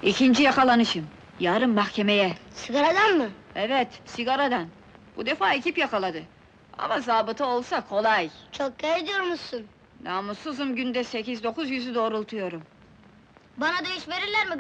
İkinci yakalanışım. Yarın mahkemeye. Sigaradan mı? Evet, sigaradan. Bu defa ekip yakaladı. Ama zabıta olsa kolay. Çok kâr ediyor musun? Namussuzum, günde 8-9 yüzü doğrultuyorum. Bana da iş verirler mi